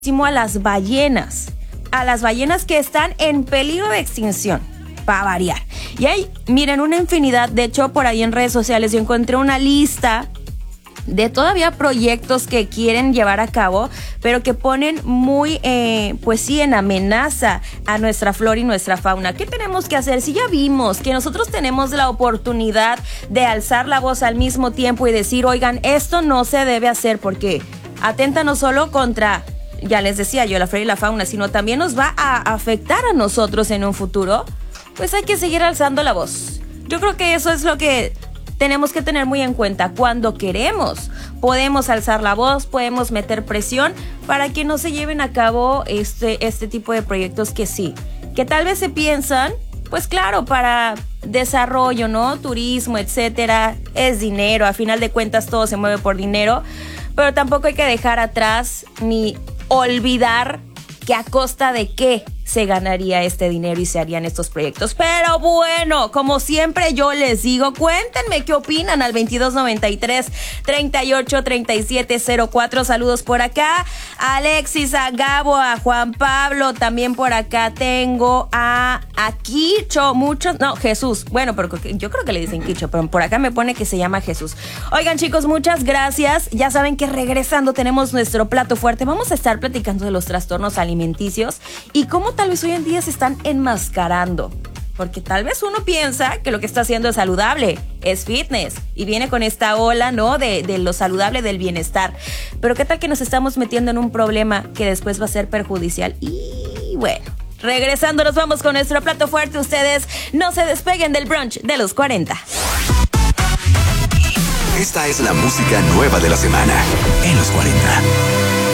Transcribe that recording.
a las ballenas. A las ballenas que están en peligro de extinción, para variar. Y hay, miren, una infinidad. De hecho, por ahí en redes sociales yo encontré una lista de todavía proyectos que quieren llevar a cabo, pero que ponen muy, pues sí, en amenaza a nuestra flora y nuestra fauna. ¿Qué tenemos que hacer? Si ya vimos que nosotros tenemos la oportunidad de alzar la voz al mismo tiempo y decir, oigan, esto no se debe hacer porque atenta no solo contra, ya les decía yo, la flora y la fauna, sino también nos va a afectar a nosotros en un futuro, pues hay que seguir alzando la voz. Yo creo que eso es lo que tenemos que tener muy en cuenta. Cuando queremos, podemos alzar la voz, podemos meter presión para que no se lleven a cabo este tipo de proyectos que sí, que tal vez se piensan, pues claro, para desarrollo, ¿no? Turismo, etcétera, es dinero, a final de cuentas todo se mueve por dinero, pero tampoco hay que dejar atrás ni olvidar que a costa de qué se ganaría este dinero y se harían estos proyectos. Pero bueno, como siempre yo les digo, cuéntenme qué opinan al 2293-383704. Saludos por acá a Alexis, a Gabo, a Juan Pablo. También por acá tengo a Quicho, muchos, no, Jesús. Bueno, pero yo creo que le dicen Quicho, pero por acá me pone que se llama Jesús. Oigan, chicos, muchas gracias. Ya saben que regresando tenemos nuestro plato fuerte. Vamos a estar platicando de los trastornos alimenticios y cómo tal vez hoy en día se están enmascarando. Porque tal vez uno piensa que lo que está haciendo es saludable, es fitness, y viene con esta ola, ¿no? De lo saludable, del bienestar. Pero ¿qué tal que nos estamos metiendo en un problema que después va a ser perjudicial? Y bueno, regresando nos vamos con nuestro plato fuerte. Ustedes no se despeguen del brunch de los 40. Esta es la música nueva de la semana en los 40.